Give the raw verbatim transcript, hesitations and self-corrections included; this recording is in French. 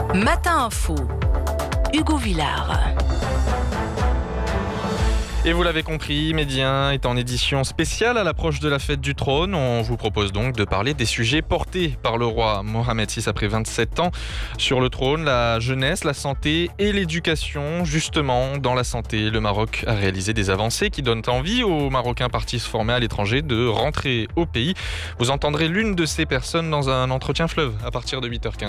Matin Info, Hugo Villard. Et vous l'avez compris, Médien est en édition spéciale à l'approche de la fête du trône. On vous propose donc de parler des sujets portés par le roi Mohamed six après vingt-sept ans sur le trône, la jeunesse, la santé et l'éducation. Justement, dans la santé, le Maroc a réalisé des avancées qui donnent envie aux Marocains partis se former à l'étranger de rentrer au pays. Vous entendrez l'une de ces personnes dans un entretien fleuve à partir de huit heures quinze.